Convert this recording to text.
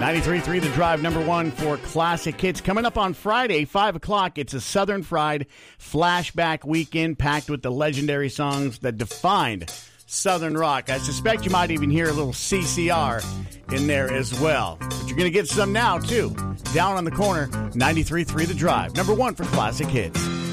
93.3 The Drive, number one for classic hits. Coming up on Friday, 5 o'clock, it's a Southern Fried flashback weekend packed with the legendary songs that defined Southern rock. I suspect you might even hear a little CCR in there as well. But you're going to get some now, too. Down on the Corner, 93.3 The Drive, number one for classic hits.